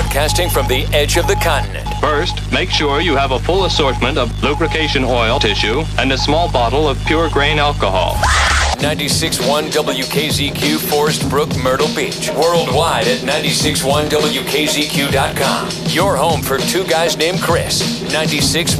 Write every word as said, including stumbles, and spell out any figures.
broadcasting from the edge of the continent. First, make sure you have a full assortment of lubrication oil, tissue, and a small bottle of pure grain alcohol. ninety-six point one W K Z Q, Forest Brook, Myrtle Beach. Worldwide at ninety-six point one W K Z Q dot com. Your home for two guys named Chris. ninety-six